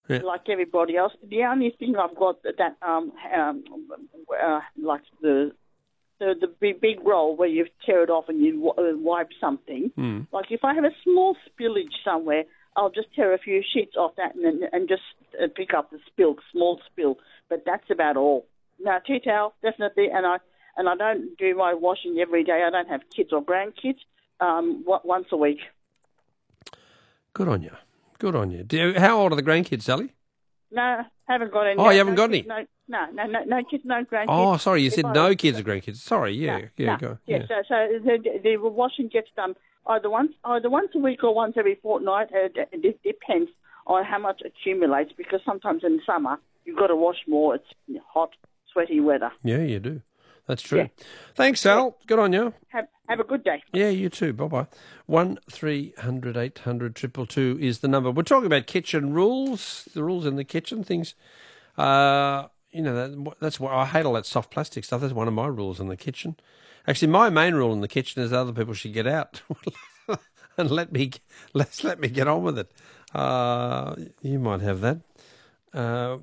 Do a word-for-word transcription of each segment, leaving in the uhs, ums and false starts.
yeah. like everybody else. The only thing I've got that, um, um, uh, like the the the big, big roll where you tear it off and you w- uh, wipe something. Mm. Like if I have a small spillage somewhere, I'll just tear a few sheets off that and and, and just uh, pick up the spill, small spill. But that's about all. No, tea towel, definitely, and I and I don't do my washing every day. I don't have kids or grandkids. Um, w- once a week. Good on you. Good on you. Do you. How old are the grandkids, Sally? No, haven't got any. Oh, you haven't no got kids, any? No, no, no, no, no kids, no grandkids. Oh, sorry, you If said I- no kids or grandkids. Sorry, yeah, No, yeah, no, go. Yeah, so, so the, the washing gets done either once, either once a week or once every fortnight. Uh, it depends on how much accumulates, because sometimes in summer you've got to wash more. It's hot, sweaty weather. Yeah, you do. That's true. Yeah. Thanks, Sal. Good on you. Have have a good day. Yeah, you too. Bye-bye. one three hundred eight hundred two two two is the number. We're talking about kitchen rules, the rules in the kitchen, things. Uh, you know, that, that's why I hate all that soft plastic stuff. That's one of my rules in the kitchen. Actually, my main rule in the kitchen is other people should get out and let me let let me get on with it. Uh, you might have that. Uh,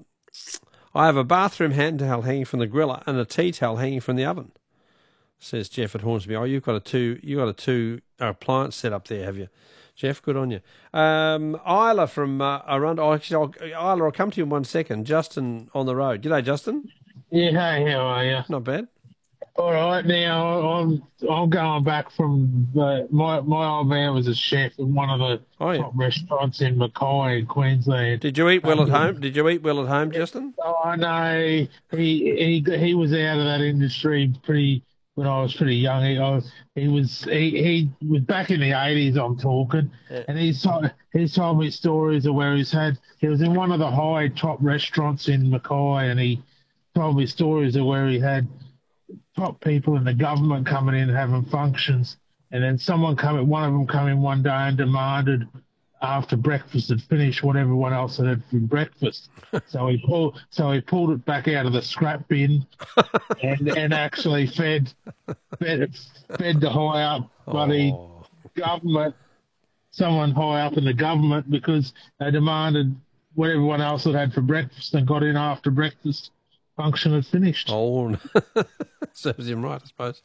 I have a bathroom hand towel hanging from the griller and a tea towel hanging from the oven, says Jeff at Hornsby. Oh, you've got a two, you got a two appliance set up there, have you, Jeff? Good on you. Um, Isla from uh, around. Oh, actually, I'll, Isla, I'll come to you in one second. Justin on the road. G'day, Justin. Yeah, hey, how are you? Not bad. All right, now I'm I'm going back from uh, my my old man was a chef in one of the Oh, yeah. top restaurants in Mackay in Queensland. Did you eat well at Um, home? Did you eat well at home, Justin? Oh, I know he he he was out of that industry pretty when I was pretty young. He I was, he was he, he was back in the eighties. I'm talking, Yeah. and he's told he's told me stories of where he's had. He was in one of the high top restaurants in Mackay, and he told me stories of where he had top people in the government coming in having functions, and then someone come one of them come in one day and demanded after breakfast had finished what everyone else had had for breakfast. So he pulled so he pulled it back out of the scrap bin and and actually fed fed fed the high up bloody Oh. government, someone high up in the government, because they demanded what everyone else had had for breakfast and got in after breakfast function had finished. Oh, serves him right, I suppose.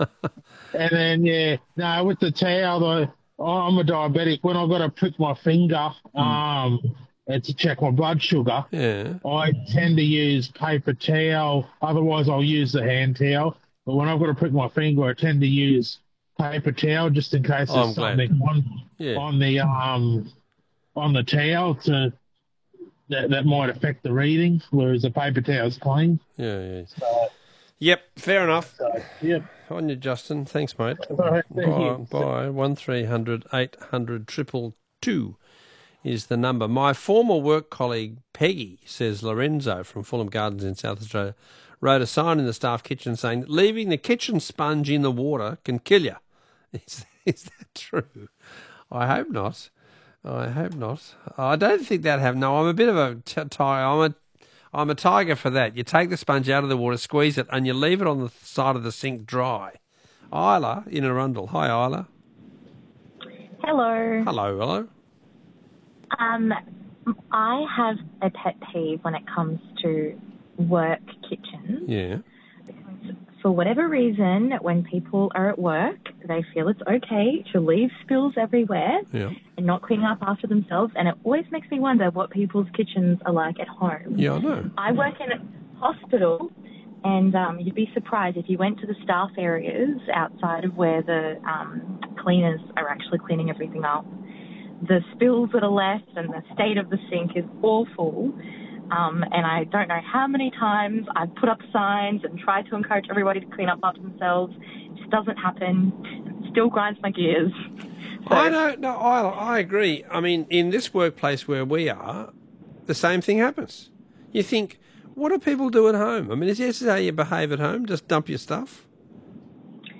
And then, yeah, no, with the towel, though, I'm a diabetic. When I've got to prick my finger um, and to check my blood sugar, Yeah. I tend to use paper towel. Otherwise, I'll use the hand towel. But when I've got to prick my finger, I tend to use paper towel just in case Oh, there's I'm glad. something on, Yeah. on the um on the towel to that, that might affect the reading, whereas the paper towel's clean. Yeah, yeah. So, Yep, fair enough. so yeah. On you, Justin. Thanks, mate. All right, thank Bye. you. Bye. One three hundred eight hundred triple two is the number. My former work colleague Peggy, says Lorenzo from Fulham Gardens in South Australia, wrote a sign in the staff kitchen saying that leaving the kitchen sponge in the water can kill you. Is, is that true? I hope not. I hope not. I don't think that happened. No, I'm a bit of a t- tiger. I'm a I'm a tiger for that. You take the sponge out of the water, squeeze it, and you leave it on the side of the sink dry. Isla in Arundel. Hi, Isla. Hello. Hello, hello. Um, I have a pet peeve when it comes to work kitchens. Yeah. For whatever reason, when people are at work, they feel it's okay to leave spills everywhere Yeah. and not clean up after themselves. And it always makes me wonder what people's kitchens are like at home. Yeah, I know. I work in a hospital, and um, you'd be surprised if you went to the staff areas outside of where the um, cleaners are actually cleaning everything up. The spills that are left and the state of the sink is awful. Um, and I don't know how many times I've put up signs and tried to encourage everybody to clean up after themselves. It just doesn't happen. It still grinds my gears. So, I know. No, I I agree. I mean, in this workplace where we are, the same thing happens. You think, what do people do at home? I mean, is this how you behave at home? Just dump your stuff?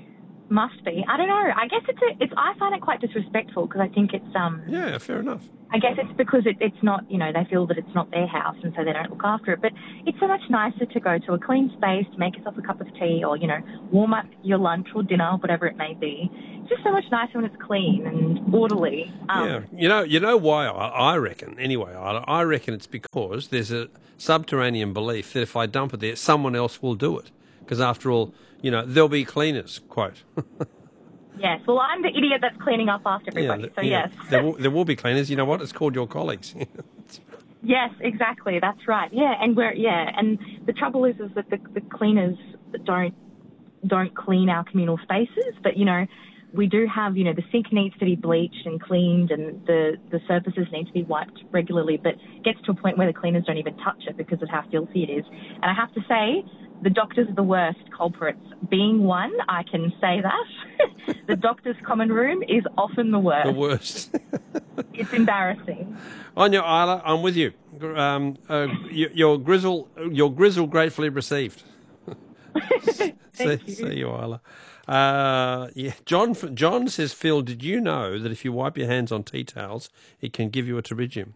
must be. I don't know. I guess it's a, it's. I find it quite disrespectful because I think it's um. Yeah, fair enough. I guess it's because it, it's not, you know, they feel that it's not their house and so they don't look after it. But it's so much nicer to go to a clean space, to make yourself a cup of tea or, you know, warm up your lunch or dinner, whatever it may be. It's just so much nicer when it's clean and orderly. Um, Yeah, you know, you know why I, I reckon, anyway, I, I reckon it's because there's a subterranean belief that if I dump it there, someone else will do it. Because after all, you know, there'll be cleaners, quote. Yes, well, I'm the idiot that's cleaning up after everybody, Yeah, so yeah. yes. There will, there will be cleaners. You know what? It's called your colleagues. Yes, exactly. That's right. Yeah, and we're yeah, and the trouble is, is that the, the cleaners don't don't clean our communal spaces, but you know, we do have, you know, the sink needs to be bleached and cleaned, and the the surfaces need to be wiped regularly. But it gets to a point where the cleaners don't even touch it because of how filthy it is. And I have to say, the doctors are the worst culprits. Being one, I can say that. The doctor's common room is often the worst. The worst. It's embarrassing. On your Isla, I'm with you. Um, uh, your, your grizzle, your grizzle, gratefully received. Thank see, you. see you, Isla. Uh, yeah, John. John says, Phil, did you know that if you wipe your hands on tea towels, it can give you a pterygium?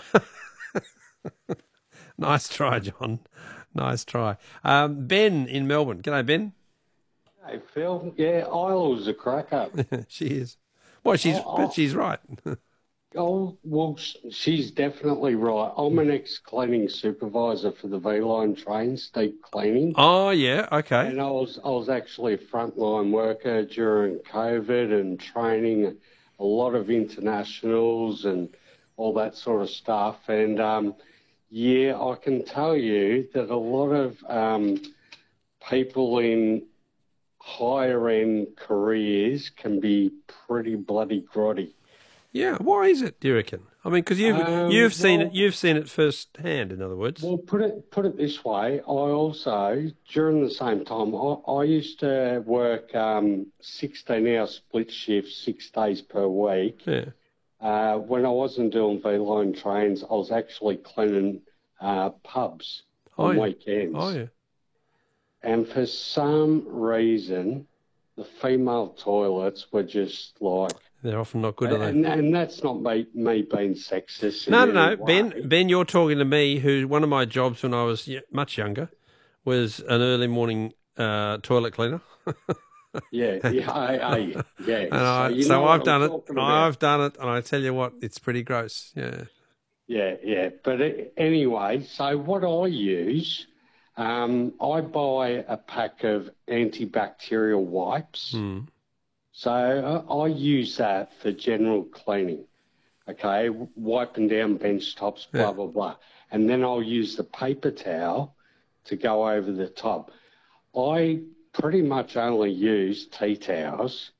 Nice try, John. Nice try. Um, Ben in Melbourne. G'day, Ben. Hey, Phil. Yeah, Isla's a cracker. She is. Well, she's Oh, but oh. she's right. Oh, well, sh- she's definitely right. I'm an ex-cleaning supervisor for the V-Line trains, deep cleaning. Oh yeah, okay. And I was I was actually a frontline worker during COVID and training a lot of internationals and all that sort of stuff. And um, yeah, I can tell you that a lot of um, people in higher end careers can be pretty bloody grotty. Yeah, why is it? Do you reckon? I mean, because you've Um, you've seen well- it. You've seen it firsthand. In other words. Well, put it put it this way. I also, during the same time, I, I used to work um, sixteen-hour split shifts, six days per week. Yeah. Uh, when I wasn't doing V-Line trains, I was actually cleaning uh, pubs Oh, on yeah. weekends. Oh yeah. And for some reason, the female toilets were just like... They're often not good, are they? And, and that's not me, me being sexist. in No, no, no. any Ben, way. Ben, you're talking to me. Who one of my jobs when I was y- much younger was an early morning uh, toilet cleaner. Yeah, yeah, I, I, yeah. And I, you so know what I've I'm done it. talking about. I've done it, and I tell you what, it's pretty gross. Yeah. Yeah, yeah. But it, anyway, so what I use, um, I buy a pack of antibacterial wipes. Hmm. So I, I use that for general cleaning, okay, wiping down bench tops, blah, Yeah. blah, blah. And then I'll use the paper towel to go over the top. I pretty much only use tea towels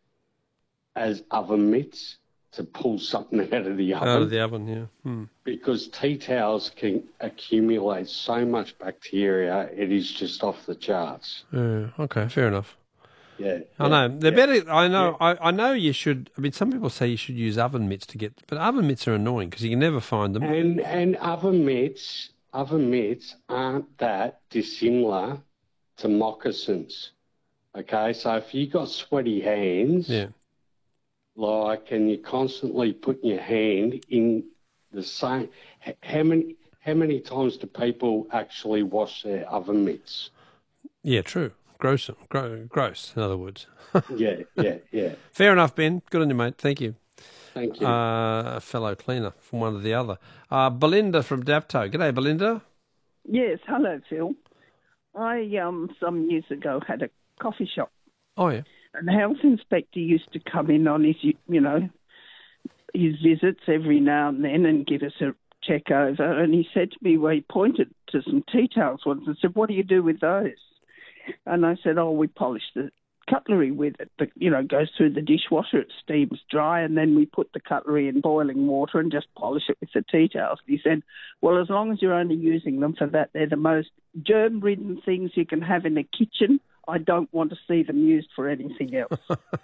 as oven mitts to pull something out of the oven Out of the oven. Yeah. Hmm. because tea towels can accumulate so much bacteria, it is just off the charts. Yeah. Okay. Fair enough. Yeah. I yeah, know they're yeah. better. I know. I, I know you should. I mean, some people say you should use oven mitts to get, but oven mitts are annoying because you can never find them. And and oven mitts, oven mitts aren't that dissimilar to moccasins. Okay, so if you got sweaty hands, Yeah. like, and you're constantly putting your hand in the same, h- how many how many times do people actually wash their oven mitts? Yeah. True. Gross. Gro- gross. In other words. Yeah, yeah, yeah. Fair enough, Ben. Good on you, mate. Thank you. Thank you. Uh, a fellow cleaner from one to the other. Uh, Belinda from Dapto. G'day, Belinda. Yes, hello, Phil. I, um, some years ago, had a coffee shop, Oh, yeah. and the health inspector used to come in on his, you know, his visits every now and then and give us a check over. And he said to me, well, he pointed to some tea towels once and said, what do you do with those? And I said, oh, we polish the cutlery with it. The, you know, goes through the dishwasher, it steams dry, and then we put the cutlery in boiling water and just polish it with the tea towels. He said, well, as long as you're only using them for that, they're the most germ-ridden things you can have in a kitchen. I don't want to see them used for anything else.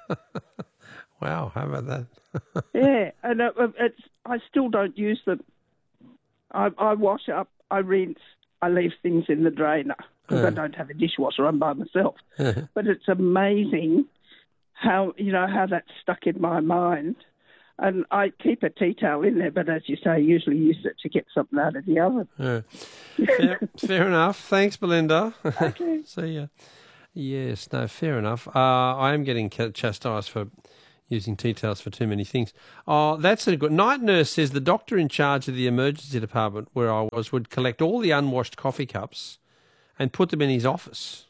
Wow, how about that? Yeah, and it, it's, I still don't use them. I, I wash up, I rinse, I leave things in the drainer because Yeah. I don't have a dishwasher. I'm by myself. But it's amazing how, you know, how that's stuck in my mind. And I keep a tea towel in there, but as you say, I usually use it to get something out of the oven. Yeah. Fair, fair enough. Thanks, Belinda. Okay. See ya. Yes, no, fair enough. Uh, I am getting chastised for using tea towels for too many things. Oh, that's a good. Night nurse says the doctor in charge of the emergency department where I was would collect all the unwashed coffee cups and put them in his office.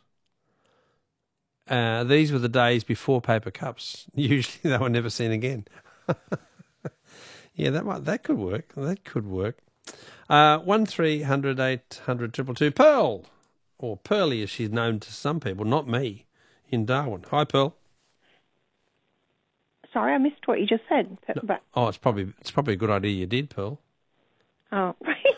Uh, these were the days before paper cups. Usually they were never seen again. Yeah, that might that could work. That could work. Uh, one three hundred eight hundred triple two. Pearl, or Pearly as she's known to some people, not me, in Darwin. Hi, Pearl. Sorry, I missed what you just said. But oh, it's probably it's probably a good idea you did, Pearl. Oh,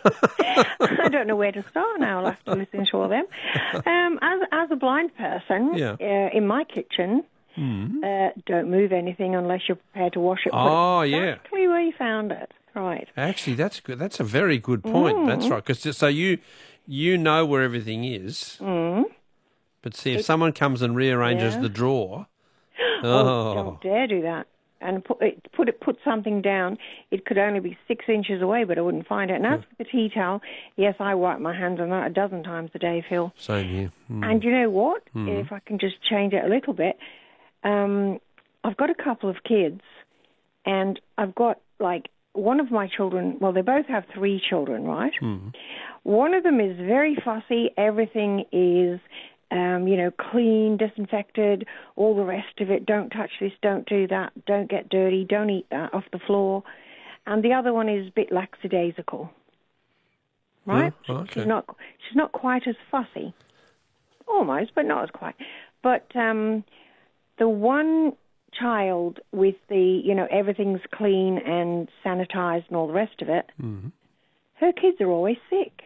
I don't know where to start now. I'll have to listen to all them. Um, as as a blind person, yeah. uh, in my kitchen, mm-hmm. uh, don't move anything unless you're prepared to wash it. Oh, Put it yeah. Exactly where you found it. Right. Actually, that's good. That's a very good point. Mm. That's right. Because so you you know where everything is, mm. but see if it, someone comes and rearranges yeah. the drawer. Oh, oh, don't dare do that. And put it, put it, put something down. It could only be six inches away, but I wouldn't find it. And as for the tea towel, yes, I wipe my hands on that a dozen times a day, Phil. Same here. Mm. And you know what? Mm. If I can just change it a little bit, um, I've got a couple of kids, and I've got like one of my children. Well, they both have three children, right? Mm. One of them is very fussy. Everything is. Um, you know, clean, disinfected, all the rest of it. Don't touch this, don't do that, don't get dirty, don't eat that off the floor. And the other one is a bit lackadaisical, right? Oh, okay. She's not, she's not quite as fussy, almost, but not as quite. But um, the one child with the, you know, everything's clean and sanitized and all the rest of it, mm-hmm. her kids are always sick.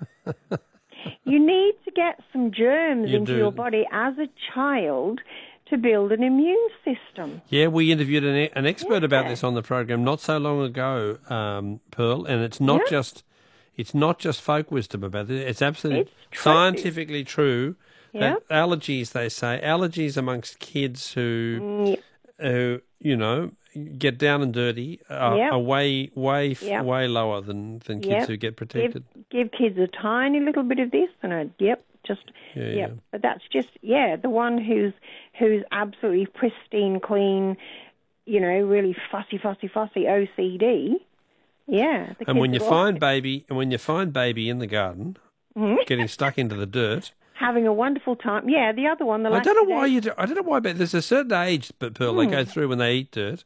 You need to get some germs you into do. your body as a child to build an immune system. Yeah, we interviewed an, an expert yeah. about this on the program not so long ago, um, Pearl, and it's not yeah. just it's not just folk wisdom about it. It's absolutely it's true. scientifically true yeah. that allergies, they say, allergies amongst kids who, yeah. who you know, get down and dirty are, yep. are way, way, yep. way lower than, than kids yep. who get protected. Give, give kids a tiny little bit of this and a, yep, just, yeah, yep. Yeah. But that's just, yeah, the one who's who's absolutely pristine, clean, you know, really fussy, fussy, fussy O C D, yeah. The and when you kids are find all- baby, and when you find baby in the garden, Mhm. getting stuck into the dirt, having a wonderful time. Yeah, the other one, the I don't know why lackadaisical- you do, I don't know why, but there's a certain age, but Pearl, they Hmm. go through when they eat dirt.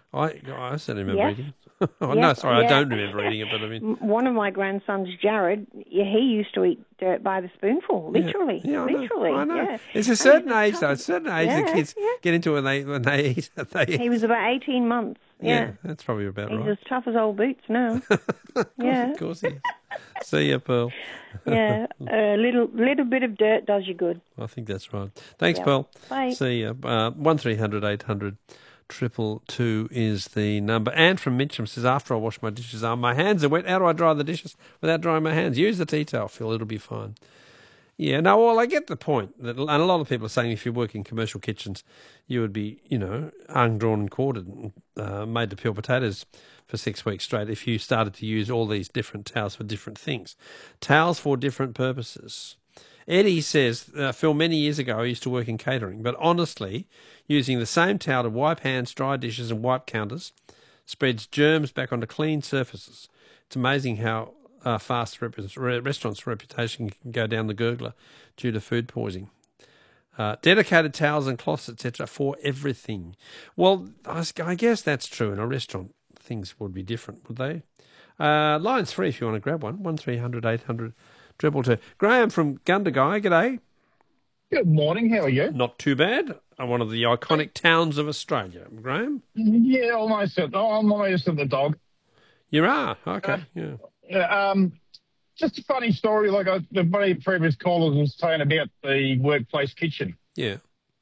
I I certainly remember Yes. eating. oh, no, Yes, sorry, I yeah. don't remember eating it, but I mean, M- One of my grandsons, Jared, yeah, he used to eat dirt by the spoonful, literally, yeah, I know, literally. I know. Yeah. It's a And certain he was age, tough though. A as- certain age yeah, the kids yeah. get into when they when they eat. They eat. He was about eighteen months. yeah. Yeah, that's probably about he's right. as tough as old boots now. yeah, Of course he is. See ya, Pearl. yeah. A little little bit of dirt does you good. I think that's right. Thanks, Yeah. Pearl. Bye. See ya. Uh, one three hundred eight hundred triple two is the number. Anne from Mitcham says, after I wash my dishes, uh, my hands are wet. How do I dry the dishes without drying my hands? Use the tea towel, Phil. It'll be fine. Yeah, no, well, I get the point. That, and a lot of people are saying if you work in commercial kitchens, you would be, you know, hung, drawn and quartered and uh, made to peel potatoes for six weeks straight if you started to use all these different towels for different things. Towels for different purposes. Eddie says, uh, Phil, many years ago I used to work in catering, but honestly, using the same towel to wipe hands, dry dishes and wipe counters spreads germs back onto clean surfaces. It's amazing how uh, fast rep- restaurants' reputation can go down the gurgler due to food poisoning. Uh, dedicated towels and cloths, et cetera, for everything. Well, I, I guess that's true in a restaurant. Things would be different, would they? Uh, line three, if you want to grab one, one three hundred eight hundred triple two. Graham from Gundagai, g'day. Good morning, how are you? Not too bad. Uh, One of the iconic towns of Australia. Graham? Yeah, almost at, oh, I'm almost at the dog. You are? Okay, Uh, yeah. Yeah, um, just a funny story, like I, the very previous callers was saying about the workplace kitchen. Yeah.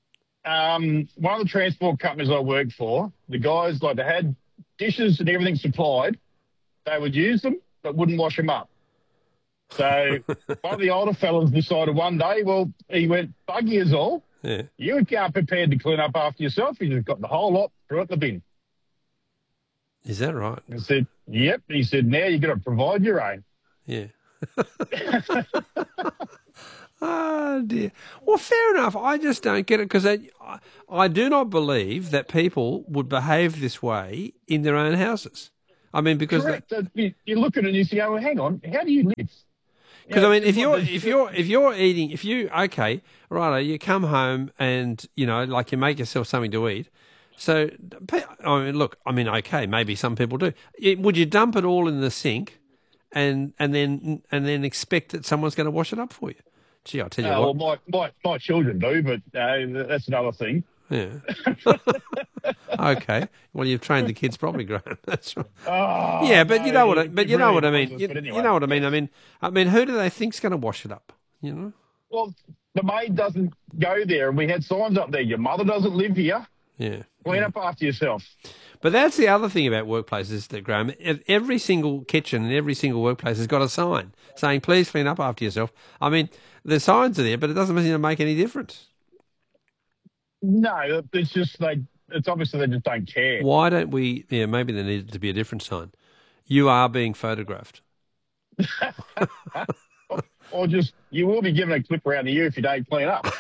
Um, one of the transport companies I worked for, the guys, like, they had dishes and everything supplied. They would use them, but wouldn't wash them up. So one of the older fellas decided one day, well, he went, buggy is all. Yeah. You aren't prepared to clean up after yourself. You just got the whole lot, threw it in the bin. Is that right? I said, yep. He said, now you've got to provide your own. Yeah. Oh, dear. Well, fair enough. I just don't get it because I, I do not believe that people would behave this way in their own houses. I mean, because Correct. That, you, you look at it and you say, oh, hang on, how do you live? Because I mean, if you're if you're if you're eating, if you okay, right, you come home and you know, like you make yourself something to eat. So, I mean, look, I mean, okay, maybe some people do. It, would you dump it all in the sink, and and then and then expect that someone's going to wash it up for you? Gee, I'll tell you uh, what. Well, my, my my children do, but uh, that's another thing. Yeah. Okay. Well, you've trained the kids properly, Graham. That's right. Oh, yeah, but no, you know what? I, but it you know really what I mean. was, You, but anyway, you know what I mean. yes. I mean, I mean, who do they think's going to wash it up? You know. Well, the maid doesn't go there, and we had signs up there. Your mother doesn't live here. Yeah. Clean up after yourself. But that's the other thing about workplaces, that Graham. Every single kitchen and every single workplace has got a sign saying, "Please clean up after yourself." I mean, the signs are there, but it doesn't seem to make any difference. No, it's just they. It's obviously they just don't care. Why don't we? Yeah, maybe there needed to be a different sign. You are being photographed. or, or just you will be given a clip around the ear if you don't clean up.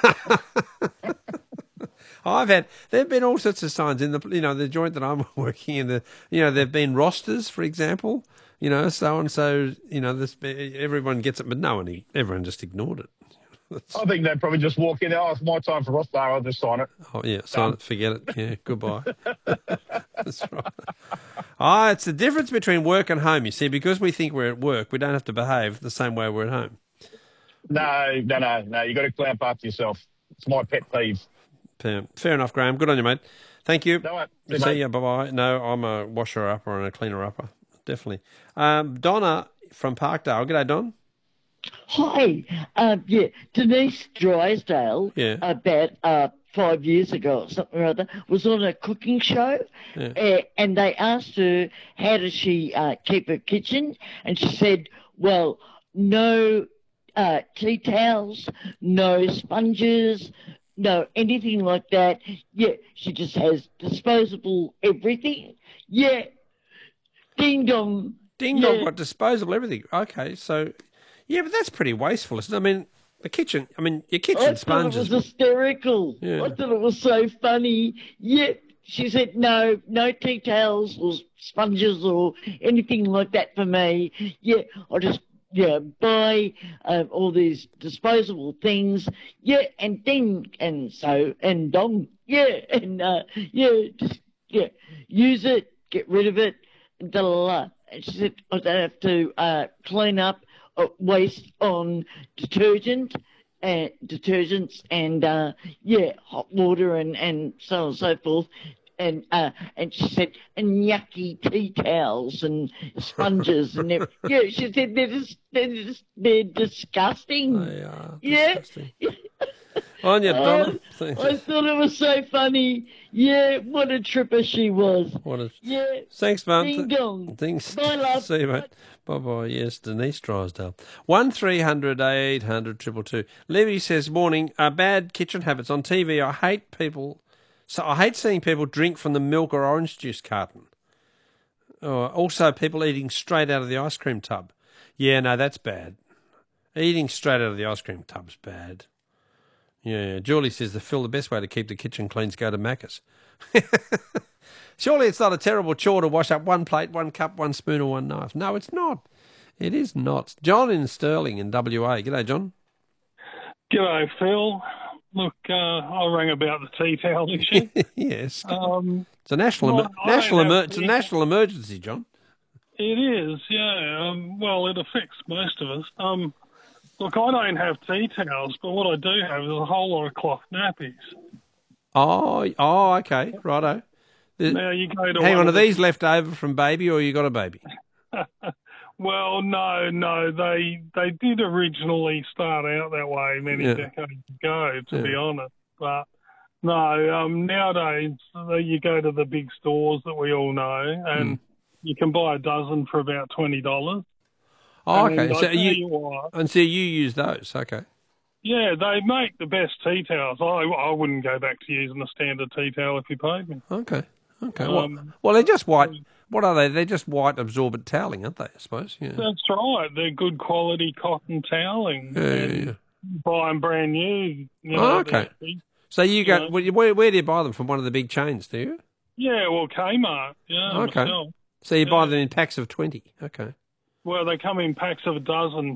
I've had there've been all sorts of signs in the you know the joint that I'm working in. The you know there've been rosters, for example. You know, so and so. You know, this everyone gets it, but no one. Everyone just ignored it. I think they'd probably just walk in. Oh, it's my time for roster. I'll just sign it. Oh yeah, sign it. Forget it. Yeah, goodbye. That's right. Ah, it's the difference between work and home. You see, because we think we're at work, we don't have to behave the same way we're at home. No, no, no, no. You got to clean up after yourself. It's my pet peeve. Fair, fair enough, Graham. Good on you, mate. Thank you. No, See, See you. Bye bye. No, I'm a washer upper and a cleaner upper. Definitely. Um, Donna from Parkdale. G'day, Don. Hi. Um, yeah, Denise Drysdale, Yeah. about uh, five years ago or something or other, was on a cooking show, Yeah. uh, and they asked her how does she uh, keep her kitchen, and she said, well, no uh, tea towels, no sponges, no anything like that. Yeah, she just has disposable everything. Yeah. Ding dong. Ding yeah. dong, got disposable everything. Okay, so yeah, but that's pretty wasteful, isn't it? I mean, the kitchen. I mean, your kitchen I sponges. thought it was hysterical. Yeah. I thought it was so funny. Yeah, she said no, no tea towels or sponges or anything like that for me. Yeah, I just yeah buy um, all these disposable things. Yeah, and ding and so and dong. Yeah, and uh, yeah, just yeah, use it, get rid of it. Da, la, la. And she said I don't have to uh, clean up uh, waste on detergent and detergents and uh, yeah, hot water and, and so on and so forth. And uh, and she said and yucky tea towels and sponges and everything. Yeah, she said they're just they're just they're disgusting. They are yeah. disgusting. On you, Donna. Oh, I thought it was so funny. Yeah, what a tripper she was. What a... Yeah. Thanks, man. Ding dong. Thanks. Bye, love. See you, mate. Bye bye. Yes, Denise Drysdale. One three hundred eight hundred triple two. Levy says, morning. Uh, bad kitchen habits on T V. I hate people. So I hate seeing people drink from the milk or orange juice carton. Oh, also, people eating straight out of the ice cream tub. Yeah, no, that's bad. Eating straight out of the ice cream tub's bad. Yeah, Julie says the Phil, the best way to keep the kitchen clean is go to Macca's. Surely it's not a terrible chore to wash up one plate, one cup, one spoon or one knife. No, it's not. It is not. John in Stirling in W A. G'day, John. G'day, Phil. Look, uh, I rang about the tea towel issue. Yes. Um, it's a national, well, emer- national, emer- have it's a national emergency, John. It is, yeah. Um, well, it affects most of us. Um, look, I don't have tea towels, but what I do have is a whole lot of cloth nappies. Oh, oh, okay, righto. The, now you go to hang on, are the, these left over from baby, or you got a baby? Well, no, no. They they did originally start out that way many Yeah. decades ago, to Yeah. be honest. But no, um, nowadays uh, you go to the big stores that we all know, and Mm. you can buy a dozen for about twenty dollars. Oh, And okay. I So tell you, you what, and so you use those, okay. yeah, they make the best tea towels. I I wouldn't go back to using a standard tea towel if you paid me. Okay. Okay. Um, well, well, they're just white, What are they? They're just white absorbent toweling, aren't they, I suppose? Yeah. That's right. They're good quality cotton toweling. Yeah, yeah, and yeah. Buy them brand new. You know, Oh, okay. they're- So you go, Yeah. where, where where do you buy them? From one of the big chains, do you? Yeah, well, Kmart. Yeah, Okay. myself. So you buy Yeah. them in packs of twenty. Okay. Well, they come in packs of a dozen